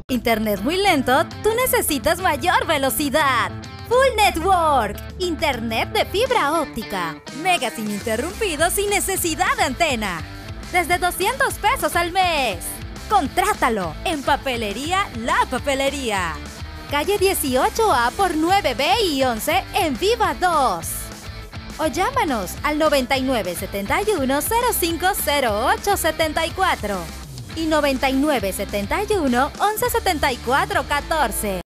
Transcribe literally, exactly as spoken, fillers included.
Internet muy lento, tú necesitas mayor velocidad. Full Network, internet de fibra óptica, megas ininterrumpidos sin necesidad de antena. Desde doscientos pesos al mes. Contrátalo en Papelería La Papelería. Calle dieciocho A por nueve B y once en Viva dos. O llámanos al noventa y nueve setenta y uno cero cinco cero ocho setenta y cuatro y noventa y nueve setenta y uno once setenta y cuatro catorce.